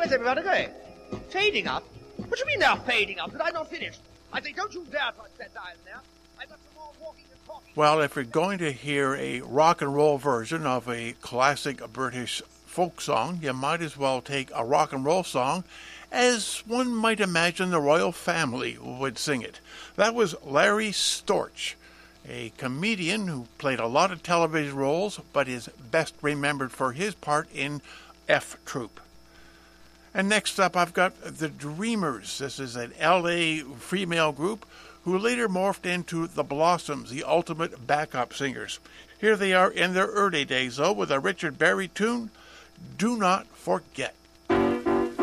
Where's everybody going? Fading up? What do you mean they're fading up? Did I not finish? I say, don't you dare touch that dial now. I've got some more walking and talking. Well, if you're going to hear a rock and roll version of a classic British folk song, you might as well take a rock and roll song as one might imagine the royal family would sing it. That was Larry Storch, a comedian who played a lot of television roles, but is best remembered for his part in F Troop. And next up, I've got the Dreamers. This is an L.A. female group who later morphed into the Blossoms, the ultimate backup singers. Here they are in their early days, though, with a Richard Berry tune, Do Not Forget.